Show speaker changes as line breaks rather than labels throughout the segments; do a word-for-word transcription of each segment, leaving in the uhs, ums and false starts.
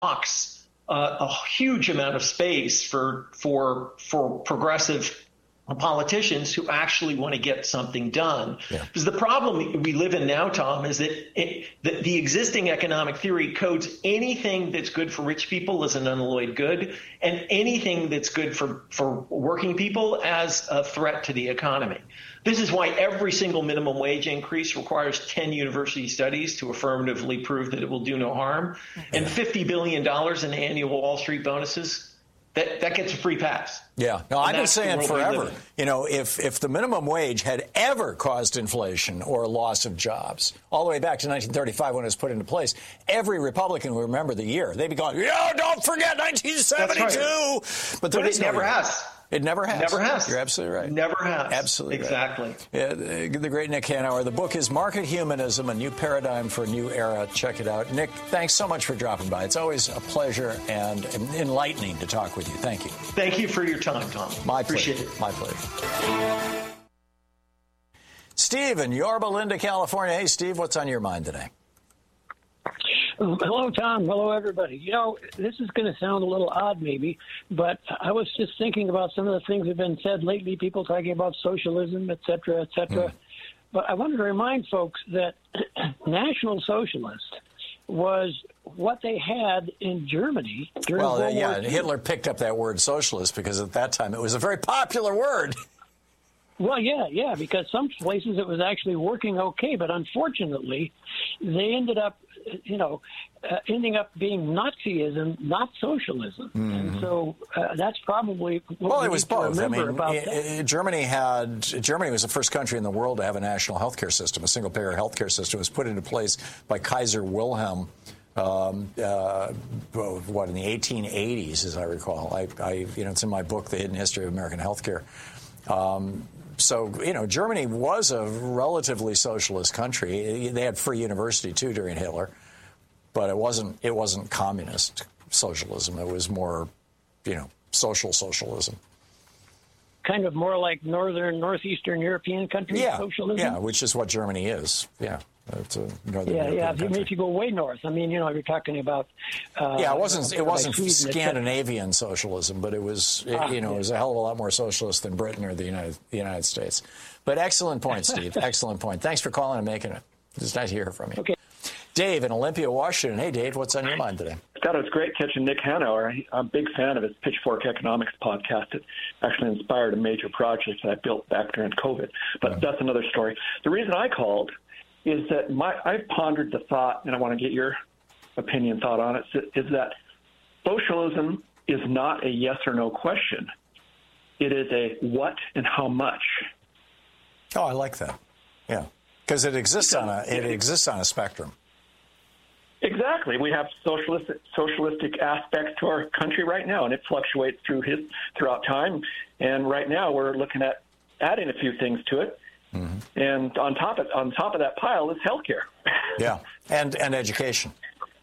unlocks uh, a huge amount of space for for for progressive politicians who actually want to get something done. Yeah. Because the problem we live in now, Tom, is that it, the, the existing economic theory codes anything that's good for rich people as an unalloyed good, and anything that's good for, for working people as a threat to the economy. This is why every single minimum wage increase requires ten university studies to affirmatively prove that it will do no harm, yeah. and fifty billion dollars in annual Wall Street bonuses. That, that gets a free pass.
Yeah. No, I've been saying forever, you know, if, if the minimum wage had ever caused inflation or a loss of jobs, all the way back to nineteen thirty-five when it was put into place, every Republican would remember the year. They'd be going, yeah, don't forget nineteen seventy-two. Right. But,
but it never has.
It never has.
Never has.
You're absolutely right.
Never has.
Absolutely
exactly.
Right. Yeah, the, the great Nick Hanauer. The book is Market Humanism, A New Paradigm for a New Era. Check it out. Nick, thanks so much for dropping by. It's always a pleasure and enlightening to talk with you. Thank you.
Thank you for your time, Tom.
My
Appreciate
pleasure.
it.
My pleasure. Steve in Yorba Linda, California. Hey, Steve, what's on your mind today?
Hello, Tom. Hello, everybody. You know, this is going to sound a little odd maybe, but I was just thinking about some of the things that have been said lately, people talking about socialism, et cetera, et cetera. Mm. But I wanted to remind folks that National Socialist was what they had in Germany during
well,
World
yeah,
War Two.
Hitler picked up that word socialist because at that time it was a very popular word.
Well, yeah, yeah, because some places it was actually working okay, but unfortunately, they ended up, you know, uh, ending up being Nazism, not socialism. Mm-hmm. And so uh, that's probably what
well,
we
it was
need
both.
to
I
remember
mean,
about
it,
that.
It, Germany had Germany was the first country in the world to have a national healthcare system. A single-payer healthcare system was put into place by Kaiser Wilhelm. Um, uh, what in the eighteen eighties, as I recall. I, I, you know, it's in my book, The Hidden History of American Healthcare. Um, So, you know, Germany was a relatively socialist country. They had free university, too, during Hitler. But it wasn't it wasn't communist socialism. It was more, you know, social socialism.
Kind of more like northern, northeastern European countries
yeah,
socialism?
Yeah, which is what Germany is. Yeah. It's a northern
yeah,
European
yeah.
country.
If you go way north, I mean, you know, you're talking about. Uh,
yeah, it wasn't. It wasn't
like
Scandinavian socialism, but it was. It,
ah,
you know,
yeah.
it was a hell of a lot more socialist than Britain or the United the United States. But excellent point, Steve. Excellent point. Thanks for calling and making it. It's nice to hear from you.
Okay.
Dave in Olympia, Washington. Hey, Dave, what's on your mind today?
Scott, it was great catching Nick Hanauer. I'm a big fan of his Pitchfork Economics podcast. It actually inspired a major project that I built back during COVID. But mm-hmm. that's another story. The reason I called is that my I've pondered the thought, and I want to get your opinion, thought on it, is that socialism is not a yes or no question. It is a what and how much.
Oh, I like that. Yeah, because it exists on a it exists on a spectrum.
Exactly. We have socialistic socialistic aspects to our country right now, and it fluctuates through his throughout time. And right now, we're looking at adding a few things to it. Mm-hmm. And on top of on top of that pile is healthcare.
Yeah, and and education.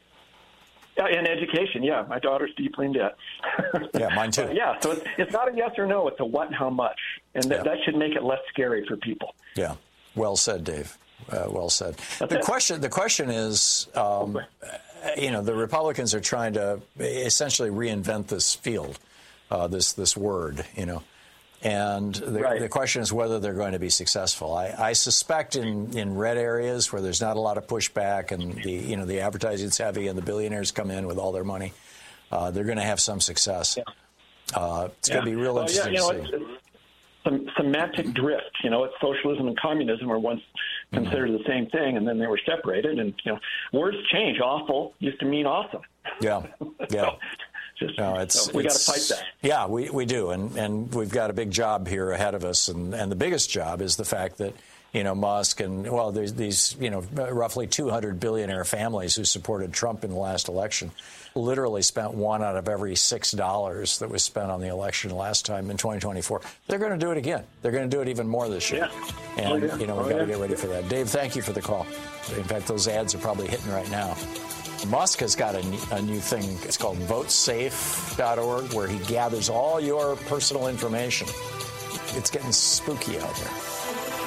Yeah, and education. Yeah, my daughter's deeply in debt.
Yeah, mine too.
But yeah, so it's, it's not a yes or no; it's a what and how much, and th-
yeah.
that should make it less scary for people.
Yeah, well said, Dave. Uh, well said.
That's
the
it.
question the question is, um, you know, the Republicans are trying to essentially reinvent this field, uh, this this word, you know. And the,
right.
the question is whether they're going to be successful. I, I suspect in, in red areas where there's not a lot of pushback and the you know the advertising's heavy and the billionaires come in with all their money, uh, they're going to have some success. Yeah. Uh, it's yeah. going to be real
well,
interesting
yeah, you know,
to see.
It's, it's some semantic drift. You know, it's socialism and communism were once considered mm-hmm. the same thing, and then they were separated. And you know, words change. Awful used to mean awesome.
Yeah, yeah.
so, Just,
no, it's,
so we got to fight that.
Yeah, we, we do, and and we've got a big job here ahead of us, and, and the biggest job is the fact that you know Musk and well, there's these you know roughly two hundred billionaire families who supported Trump in the last election, literally spent one out of every six dollars that was spent on the election last time in twenty twenty-four. They're going to do it again. They're going to do it even more this year,
yeah.
and
oh, yeah.
you know we've
oh,
got to
yeah.
get ready for that. Dave, thank you for the call. In fact, those ads are probably hitting right now. Musk has got a, a new thing. It's called vote safe dot org, where he gathers all your personal information. It's getting spooky out there.